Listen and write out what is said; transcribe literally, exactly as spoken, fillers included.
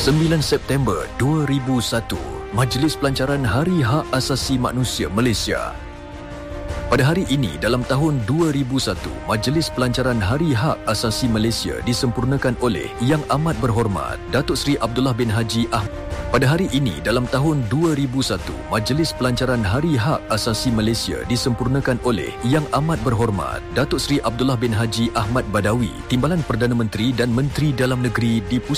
sembilan September dua ribu satu, Majlis Pelancaran Hari Hak Asasi Manusia Malaysia. Pada hari ini dalam tahun dua ribu satu, Majlis Pelancaran Hari Hak Asasi Malaysia disempurnakan oleh Yang Amat Berhormat Datuk Seri Abdullah bin Haji Ahmad. Pada hari ini dalam tahun dua ribu satu, Majlis Pelancaran Hari Hak Asasi Malaysia disempurnakan oleh Yang Amat Berhormat Datuk Seri Abdullah bin Haji Ahmad Badawi, Timbalan Perdana Menteri dan Menteri Dalam Negeri di Pusat